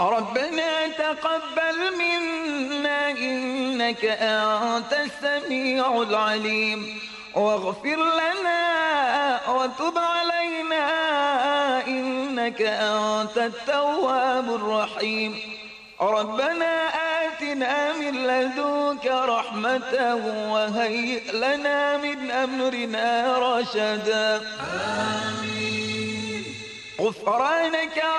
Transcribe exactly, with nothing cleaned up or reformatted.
ربنا تقبل منا إنك أنت السميع العليم واغفر لنا وتب علينا إنك أنت التواب الرحيم ربنا آتنا من لدنك رحمة وهيئ لنا من أمرنا رشدا آمين غفرانك